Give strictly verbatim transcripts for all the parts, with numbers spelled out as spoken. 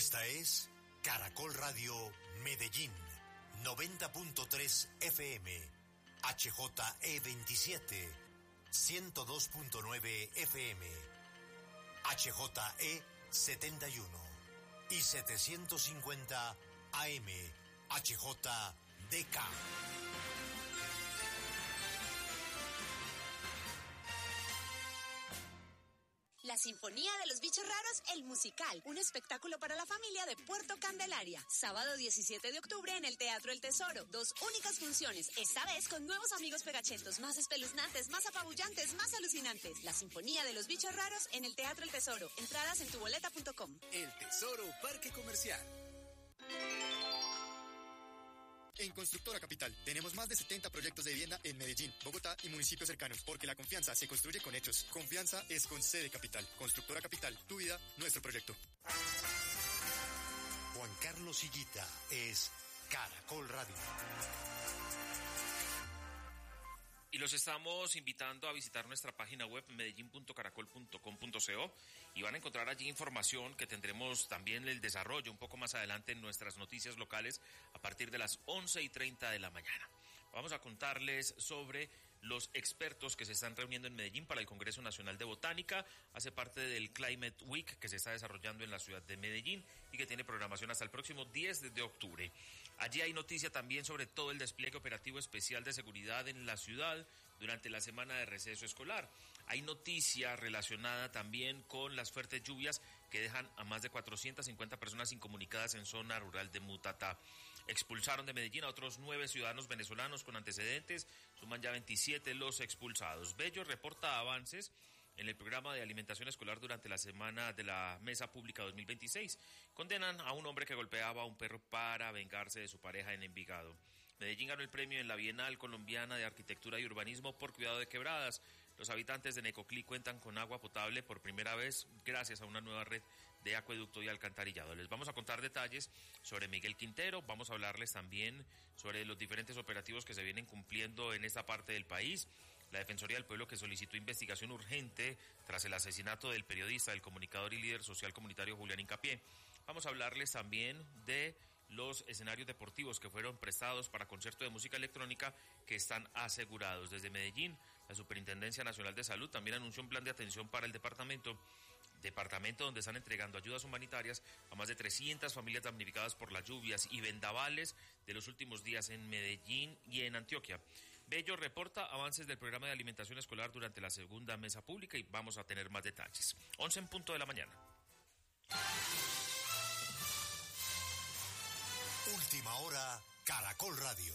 Esta es Caracol Radio Medellín, noventa punto tres F M, H J E veintisiete, ciento dos punto nueve F M, H J E setenta y uno y setecientos cincuenta A M, H J D K. La Sinfonía de los Bichos Raros, el musical, un espectáculo para la familia de Puerto Candelaria. Sábado diecisiete de octubre en el Teatro El Tesoro. Dos únicas funciones, esta vez con nuevos amigos pegachetos, más espeluznantes, más apabullantes, más alucinantes. La Sinfonía de los Bichos Raros en el Teatro El Tesoro. Entradas en tuboleta punto com. El Tesoro Parque Comercial. En Constructora Capital tenemos más de setenta proyectos de vivienda en Medellín, Bogotá y municipios cercanos, porque la confianza se construye con hechos. Confianza es con C de Capital. Constructora Capital, tu vida, nuestro proyecto. Juan Carlos Higuita es Caracol Radio. Y los estamos invitando a visitar nuestra página web medellín punto caracol punto com punto co y van a encontrar allí información que tendremos también el desarrollo un poco más adelante en nuestras noticias locales a partir de las once y treinta de la mañana. Vamos a contarles sobre los expertos que se están reuniendo en Medellín para el Congreso Nacional de Botánica. Hace parte del Climate Week que se está desarrollando en la ciudad de Medellín y que tiene programación hasta el próximo diez de octubre. Allí hay noticia también sobre todo el despliegue operativo especial de seguridad en la ciudad durante la semana de receso escolar. Hay noticia relacionada también con las fuertes lluvias que dejan a más de cuatrocientas cincuenta personas incomunicadas en zona rural de Mutatá. Expulsaron de Medellín a otros nueve ciudadanos venezolanos con antecedentes, suman ya veintisiete los expulsados. Bello reporta avances en el programa de alimentación escolar durante la semana de la Mesa Pública dos mil veintiséis. Condenan a un hombre que golpeaba a un perro para vengarse de su pareja en Envigado. Medellín ganó el premio en la Bienal Colombiana de Arquitectura y Urbanismo por cuidado de quebradas. Los habitantes de Necoclí cuentan con agua potable por primera vez gracias a una nueva red de acueducto y alcantarillado. Les vamos a contar detalles sobre Miguel Quintero, vamos a hablarles también sobre los diferentes operativos que se vienen cumpliendo en esta parte del país. La Defensoría del Pueblo que solicitó investigación urgente tras el asesinato del periodista, del comunicador y líder social comunitario Julián Hincapié. Vamos a hablarles también de los escenarios deportivos que fueron prestados para concierto de música electrónica que están asegurados. Desde Medellín, la Superintendencia Nacional de Salud también anunció un plan de atención para el departamento, departamento donde están entregando ayudas humanitarias a más de trescientas familias damnificadas por las lluvias y vendavales de los últimos días en Medellín y en Antioquia. Bello reporta avances del programa de alimentación escolar durante la segunda mesa pública y vamos a tener más detalles. once en punto de la mañana. Última hora, Caracol Radio.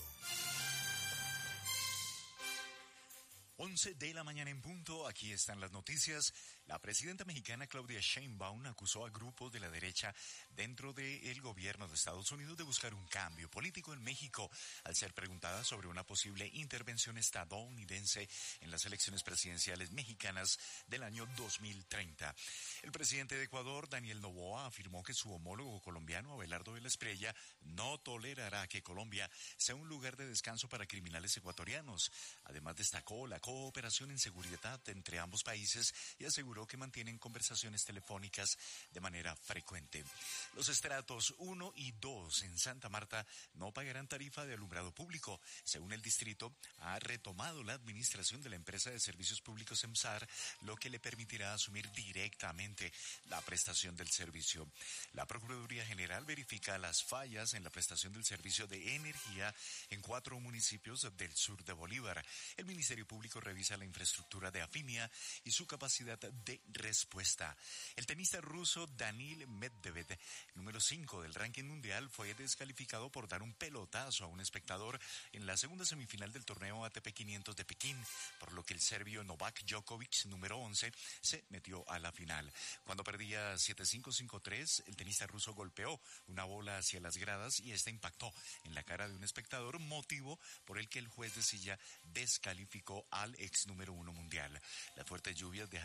once de la mañana en punto, aquí están las noticias. La presidenta mexicana Claudia Sheinbaum acusó a grupos de la derecha dentro del gobierno de Estados Unidos de buscar un cambio político en México al ser preguntada sobre una posible intervención estadounidense en las elecciones presidenciales mexicanas del año dos mil treinta. El presidente de Ecuador, Daniel Noboa, afirmó que su homólogo colombiano, Abelardo de la Espriella, no tolerará que Colombia sea un lugar de descanso para criminales ecuatorianos. Además, destacó la cooperación en seguridad entre ambos países y aseguró que mantienen conversaciones telefónicas de manera frecuente. Los estratos uno y dos en Santa Marta no pagarán tarifa de alumbrado público. Según el distrito, ha retomado la administración de la empresa de servicios públicos EMSAR, lo que le permitirá asumir directamente la prestación del servicio. La Procuraduría General verifica las fallas en la prestación del servicio de energía en cuatro municipios del sur de Bolívar. El Ministerio Público revisa la infraestructura de Afinia y su capacidad de respuesta. El tenista ruso Daniil Medvedev, número cinco del ranking mundial, fue descalificado por dar un pelotazo a un espectador en la segunda semifinal del torneo A T P quinientos de Pekín, por lo que el serbio Novak Djokovic, número once, se metió a la final. Cuando perdía siete cinco, cinco tres, el tenista ruso golpeó una bola hacia las gradas y esta impactó en la cara de un espectador, motivo por el que el juez de silla descalificó al ex número uno mundial. Las fuertes lluvias dejan más de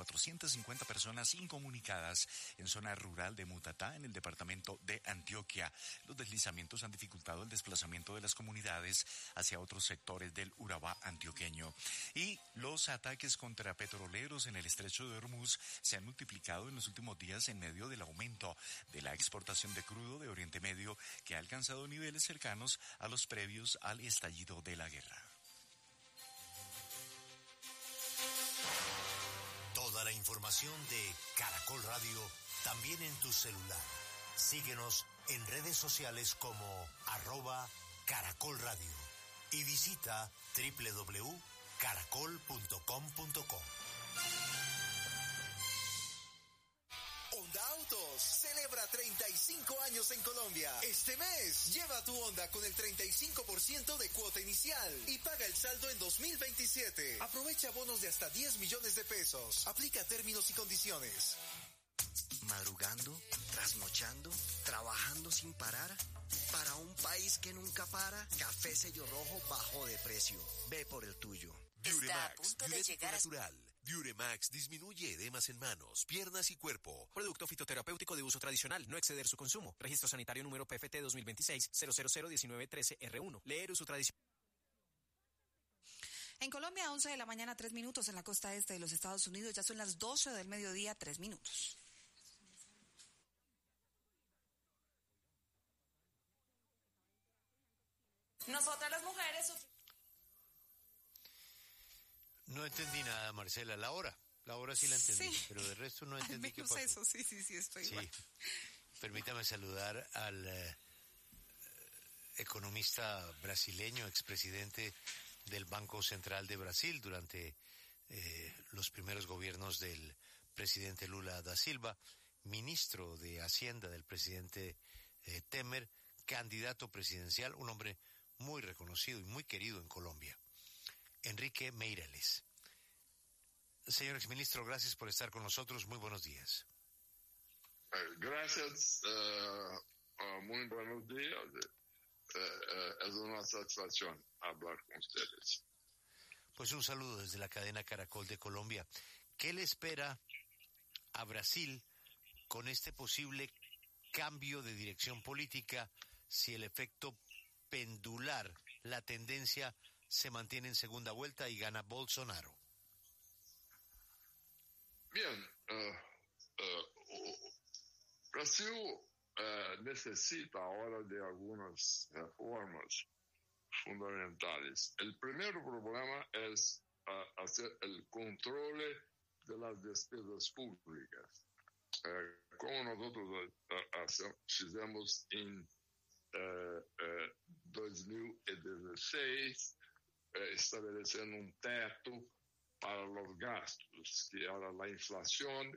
cuatrocientas cincuenta personas incomunicadas en zona rural de Mutatá, en el departamento de Antioquia. Los deslizamientos han dificultado el desplazamiento de las comunidades hacia otros sectores del Urabá antioqueño. Y los ataques contra petroleros en el estrecho de Hormuz se han multiplicado en los últimos días en medio del aumento de la exportación de crudo de Oriente Medio, que ha alcanzado niveles cercanos a los previos al estallido de la guerra. Toda la información de Caracol Radio también en tu celular. Síguenos en redes sociales como arroba Caracol Radio y visita doble u doble u doble u punto caracol punto com punto co. Honda Autos celebra treinta y cinco años en Colombia. Este mes, lleva tu Honda con el treinta y cinco por ciento de cuota inicial y paga el saldo en dos mil veintisiete. Aprovecha bonos de hasta diez millones de pesos. Aplica términos y condiciones. Madrugando, trasnochando, trabajando sin parar. Para un país que nunca para, Café Sello Rojo bajó de precio. Ve por el tuyo. Está a punto de llegar a... natural. Diuremax disminuye edemas en manos, piernas y cuerpo. Producto fitoterapéutico de uso tradicional, no exceder su consumo. Registro sanitario número P F T dos mil veintiséis cero cero cero diecinueve trece R uno. Leer uso tradicional. En Colombia, once de la mañana, tres minutos. En la costa este de los Estados Unidos ya son las doce del mediodía, tres minutos. Nosotras las mujeres... No entendí nada, Marcela. La hora, la hora sí la entendí, sí, pero de resto no entendí al qué menos pasó. Eso, sí, sí, sí, estoy sí. igual. Permítame saludar al eh, economista brasileño, expresidente del Banco Central de Brasil durante eh, los primeros gobiernos del presidente Lula da Silva, ministro de Hacienda del presidente eh, Temer, candidato presidencial, un hombre muy reconocido y muy querido en Colombia. Enrique Meireles. Señor exministro, gracias por estar con nosotros. Muy buenos días. Gracias. Uh, uh, muy buenos días. Uh, uh, es una satisfacción hablar con ustedes. Pues un saludo desde la cadena Caracol de Colombia. ¿Qué le espera a Brasil con este posible cambio de dirección política si el efecto pendular, la tendencia se mantiene en segunda vuelta y gana Bolsonaro? Bien, uh, uh, Brasil uh, necesita ahora de algunas reformas fundamentales. El primer problema es uh, hacer el control de las despesas públicas, uh, como nosotros uh, uh, hicimos en uh, uh, dos mil dieciséis, uh, estableciendo un teto para los gastos, que era la inflación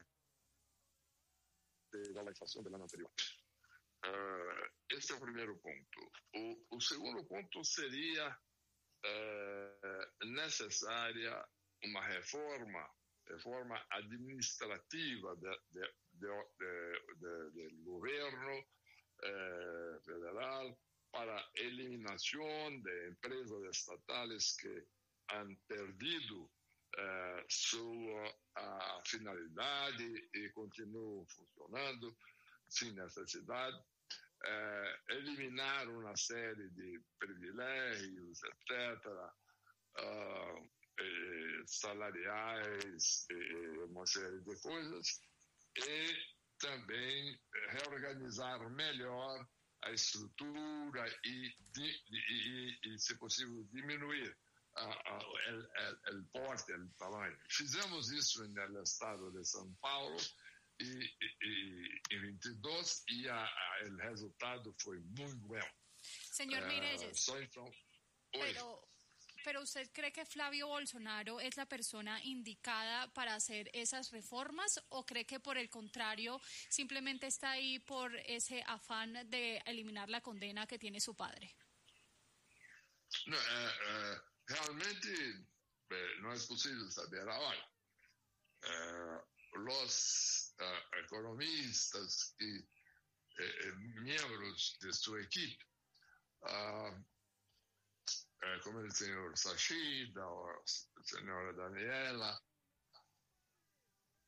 de la inflación del año anterior. Uh, este es el primer punto. O, o segundo punto sería uh, necesaria una reforma, reforma administrativa de, de, de, de, de, del gobierno uh, federal para eliminación de empresas estatales que han perdido Uh, su uh, finalidad y, y continúa funcionando sin necesidad, uh, eliminar una serie de privilegios, etcétera, uh, eh, salariais, eh, una serie de cosas, y también reorganizar mejor a estructura y, y, y, y si posible, diminuir Uh, uh, el, el, el porte, el tamaño. Fizemos isso no estado de São Paulo e, e, e veintidós e a, a, el resultado foi muito bom. Señor Meireles, uh, então, pero, pero ¿usted cree que Flavio Bolsonaro es la persona indicada para hacer esas reformas o cree que por el contrario simplemente está ahí por ese afán de eliminar la condena que tiene su padre? No, uh, uh, realmente eh, no es posible saber ahora. Eh, los uh, economistas y eh, miembros de su equipo, uh, eh, como el señor Sachida o la señora Daniela,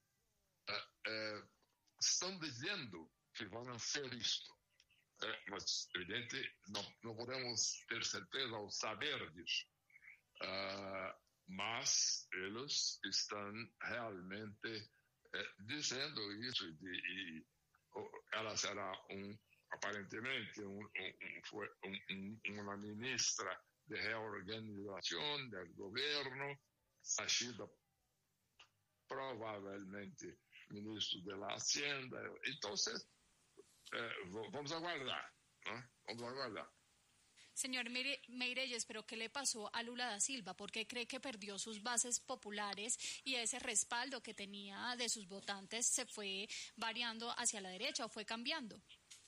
é, estão dizendo que vão ser isto. É, mas, evidente, não, não podemos ter certeza ou saber disso. Uh, mas eles estão realmente é, dizendo isso, de, e ela será um, aparentemente um, um, foi um, um, uma ministra de reorganização do governo, Sachida provavelmente ministro da Hacienda. Então, eh, vamos aguardar, ¿no? Vamos aguardar. Señor Meirelles, ¿pero qué le pasó a Lula da Silva? ¿Por qué cree que perdió sus bases populares y ese respaldo que tenía de sus votantes se fue variando hacia la derecha o fue cambiando?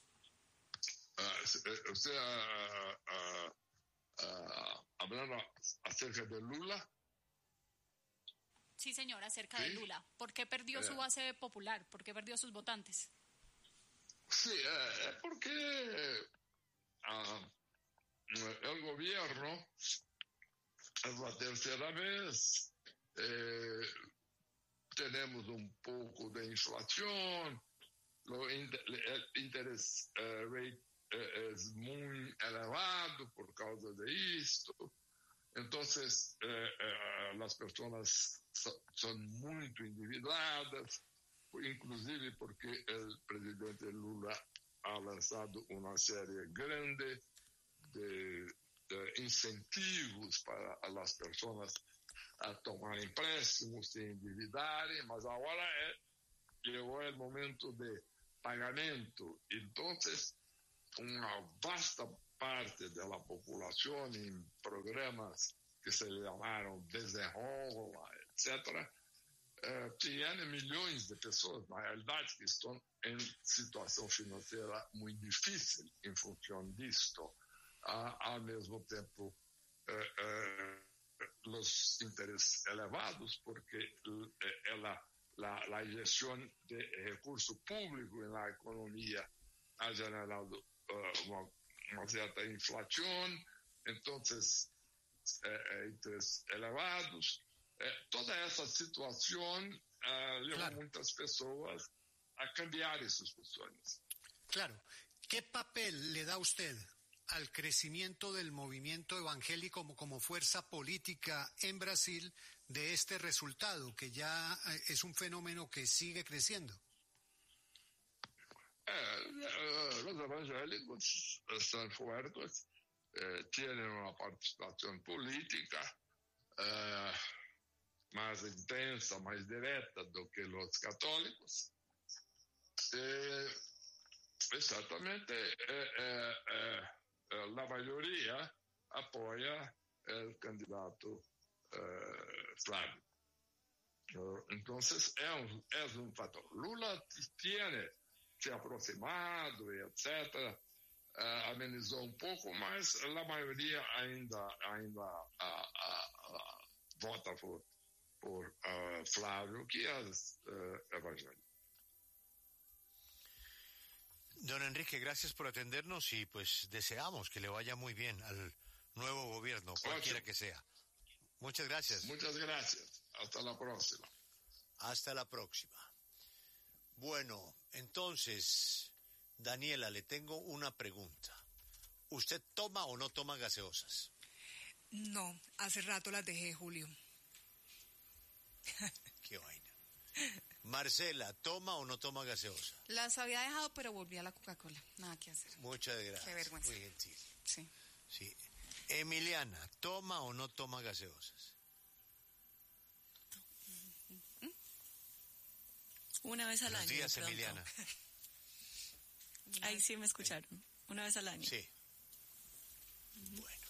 Uh, ¿Usted uh, uh, uh, hablando acerca de Lula? Sí, señor, acerca ¿Sí? de Lula. ¿Por qué perdió eh. su base popular? ¿Por qué perdió sus votantes? Sí, eh, porque uh, el gobierno es la tercera vez, eh, tenemos un poco de inflación, lo inter, el interés eh, rate eh, es muy elevado por causa de esto. Entonces, eh, eh, las personas so, son muy endividadas, inclusive porque el presidente Lula ha lanzado una serie grande de, de incentivos para las personas a tomar empréstimos y endividarem, mas ahora é, llegó el momento de pagamento. Entonces, una vasta parte de la población en programas que se llamaron Desenrola, etcétera, eh, tiene milhões de pessoas, na realidade, que estão em situação financeira muito difícil em função disto. Ah, ao mesmo tempo, eh, eh, os interesses elevados, porque ela, la, la inyección de recurso público en la economía ha generado uh, una, una cierta inflación, entonces eh, intereses elevados. Eh, toda essa situação uh, levou claro. muitas pessoas a cambiar essas posições. Claro. ¿Qué papel le da usted al crecimiento del movimiento evangélico como, como fuerza política en Brasil de este resultado, que ya es un fenómeno que sigue creciendo? Eh, los evangélicos son fuertes, eh, tienen una participación política eh, más intensa, más directa do que los católicos. Eh, exactamente, eh, eh, eh, la mayoría apoya el candidato eh, Flávio. Entonces, es un, es un factor. Lula tiene, se ha aproximado, etcétera, uh, amenizó un poco, mas la mayoría ainda, ainda uh, uh, uh, vota por, por uh, Flávio, que es uh, evangélico. Don Enrique, gracias por atendernos y pues deseamos que le vaya muy bien al nuevo gobierno, cualquiera que sea. Muchas gracias. Muchas gracias. Hasta la próxima. Hasta la próxima. Bueno, entonces, Daniela, le tengo una pregunta. ¿Usted toma o no toma gaseosas? No, hace rato las dejé, Julio. Qué vaina. Marcela, ¿toma o no toma gaseosa? Las había dejado, pero volví a la Coca-Cola. Nada que hacer. Muchas gracias. Qué vergüenza. Muy gentil. Sí. Sí. Emiliana, ¿toma o no toma gaseosas? Una vez al Buenos año. días, Emiliana. Ahí sí me escucharon. Una vez al año. Sí. Uh-huh. Bueno.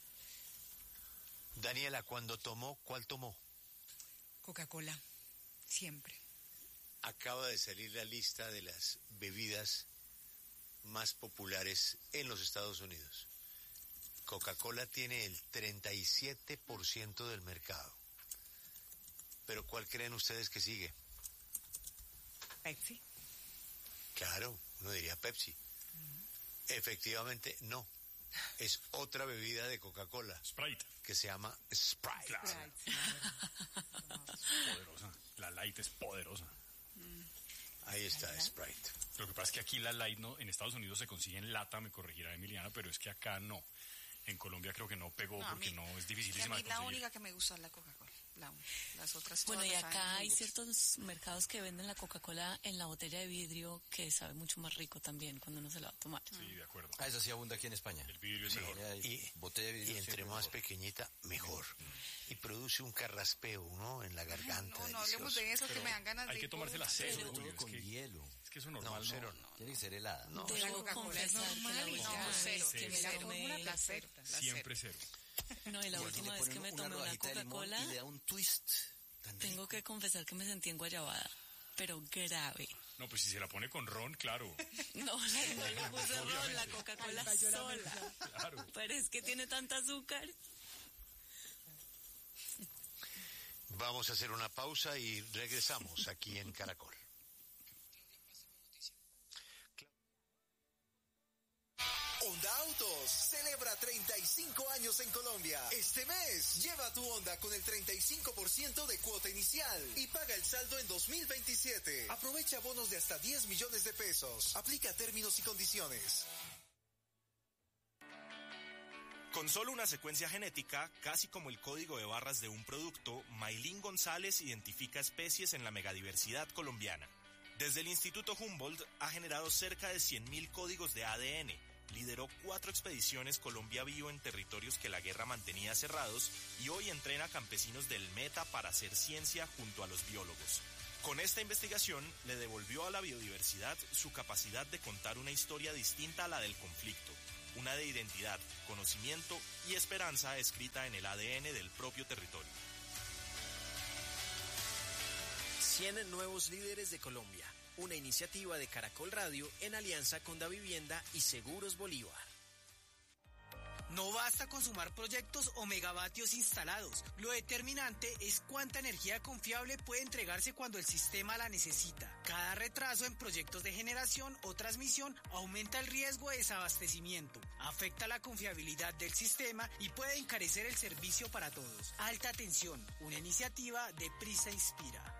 Daniela, cuando tomó, ¿cuál tomó? Coca-Cola. Siempre. Acaba de salir la lista de las bebidas más populares en los Estados Unidos. Coca-Cola tiene el treinta y siete por ciento del mercado. ¿Pero cuál creen ustedes que sigue? Pepsi. Claro, uno diría Pepsi. Uh-huh. Efectivamente, no. Es otra bebida de Coca-Cola. Sprite. Que se llama Sprite. Claro. Sprite, sí. Es poderosa. La Light es poderosa. Mm. Ahí está Sprite. Lo que pasa es que aquí la Light no, en Estados Unidos se consigue en lata, me corregirá Emiliana, pero es que acá no. En Colombia creo que no pegó no, porque mí, no es dificilísima a mí de conseguir. La única que me gusta es la Coca-Cola. La, las otras bueno, y acá hay dulces. ciertos mercados que venden la Coca-Cola en la botella de vidrio que sabe mucho más rico también cuando uno se la va a tomar. Sí, de acuerdo. Ah, eso sí abunda aquí en España. El vidrio es sí, mejor. Y, botella de vidrio y entre más mejor. pequeñita, mejor. Y produce un carraspeo, ¿no? En la garganta. No, no hablemos de eso, que me dan ganas de... Hay que tomarse la cero, pero Julio, con es que, hielo. Es que eso normal, no. Cero, no. no. Tiene que ser helada. No, la Coca-Cola es normal y ya. Cero, Que me la fórmula la cero. Siempre cero. No, y la última vez que me tomé una Coca-Cola... Y le da un twist. Tengo que confesar que me sentí en guayabada, pero grave. No, pues si se la pone con ron, claro. No, no le puse ron, la Coca-Cola sola. Claro. Pero es que tiene tanta azúcar. Vamos a hacer una pausa y regresamos aquí en Caracol. Honda Autos celebra treinta y cinco años en Colombia. Este mes, lleva tu Honda con el treinta y cinco por ciento de cuota inicial y paga el saldo en dos mil veintisiete. Aprovecha bonos de hasta diez millones de pesos. Aplica términos y condiciones. Con solo una secuencia genética, casi como el código de barras de un producto, Maylin González identifica especies en la megadiversidad colombiana. Desde el Instituto Humboldt ha generado cerca de cien mil códigos de A D N. Lideró cuatro expediciones Colombia Vivo en territorios que la guerra mantenía cerrados y hoy entrena a campesinos del Meta para hacer ciencia junto a los biólogos. Con esta investigación le devolvió a la biodiversidad su capacidad de contar una historia distinta a la del conflicto, una de identidad, conocimiento y esperanza escrita en el A D N del propio territorio. cien nuevos líderes de Colombia. Una iniciativa de Caracol Radio en alianza con Davivienda y Seguros Bolívar. No basta con sumar proyectos o megavatios instalados. Lo determinante es cuánta energía confiable puede entregarse cuando el sistema la necesita. Cada retraso en proyectos de generación o transmisión aumenta el riesgo de desabastecimiento, afecta la confiabilidad del sistema y puede encarecer el servicio para todos. Alta tensión, una iniciativa de Prisa Inspira.